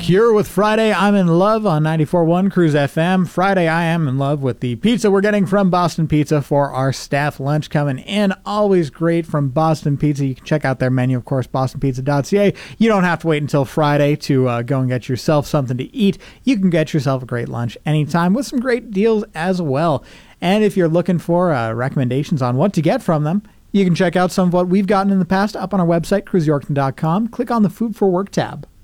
Cure with Friday I'm in Love on 94.1 Cruise FM. Friday I am in love with the pizza we're getting from Boston Pizza for our staff lunch coming in. Always great from Boston Pizza. You can check out their menu, of course, bostonpizza.ca. You don't have to wait until Friday to go and get yourself something to eat. You can get yourself a great lunch anytime with some great deals as well. And if you're looking for recommendations on what to get from them, you can check out some of what we've gotten in the past up on our website, cruiseyorkton.com. Click on the Food for Work tab.